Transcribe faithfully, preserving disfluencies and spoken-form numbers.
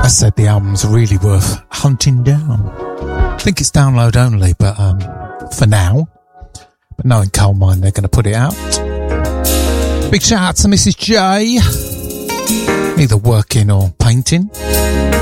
I said the album's really worth hunting down. I think it's download only, but um, for now. But knowing Coal Mine, they're going to put it out. Big shout out to Missus J, either working or painting.